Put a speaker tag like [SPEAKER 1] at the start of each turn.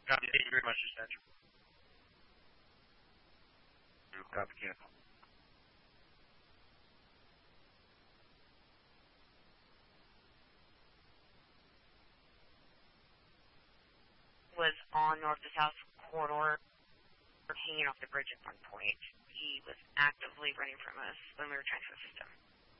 [SPEAKER 1] Copy. Thank you very much, dispatcher. Copy, Cancel.
[SPEAKER 2] Was on north to south corridor, hanging off the bridge at one point. He was actively running from us when we were trying to assist him.